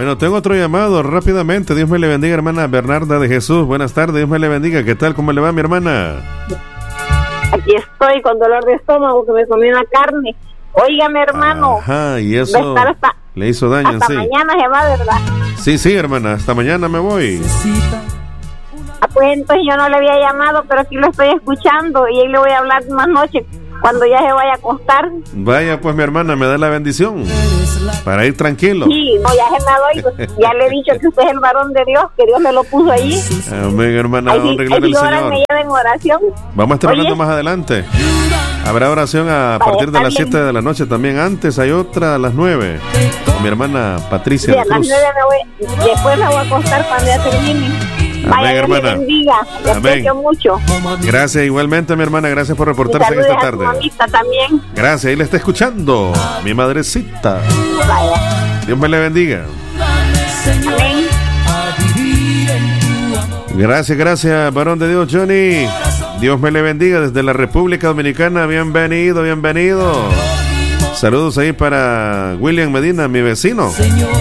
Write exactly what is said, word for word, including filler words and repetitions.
Bueno, tengo otro llamado rápidamente. Dios me le bendiga, hermana Bernarda de Jesús. Buenas tardes, Dios me le bendiga. ¿Qué tal? ¿Cómo le va, mi hermana? Aquí estoy con dolor de estómago que me comí una carne. Óigame, hermano. Ajá, y eso hasta, le hizo daño, hasta sí. mañana se va, ¿verdad? Sí, sí, hermana, hasta mañana me voy. Ah, pues entonces yo no le había llamado, pero aquí lo estoy escuchando y ahí le voy a hablar más noche cuando ya se vaya a acostar. Vaya, pues mi hermana, me da la bendición para ir tranquilo. Sí, no, ya se me doy. Ya le he dicho que usted es el varón de Dios, que Dios me lo puso ahí. Amén, hermana, ahí, honra y ahí gloria al Señor. Me lleven oración. Vamos a estar Oye, hablando más adelante. Habrá oración a partir de las siete de la noche también. Antes hay otra a las nueve con mi hermana Patricia. Sí, a las nueve me voy, después la voy a acostar cuando ya termine. Amén, Vaya, hermana. Dios le bendiga. Le aprecio mucho. Gracias, igualmente, mi hermana. Gracias por reportarse en esta tarde. A tu mamita también. Gracias, ahí le está escuchando mi madrecita. Vaya. Dios me le bendiga. Amén. Gracias, gracias, varón de Dios, Johnny. Dios me le bendiga desde la República Dominicana. Bienvenido, bienvenido. Saludos ahí para William Medina, mi vecino.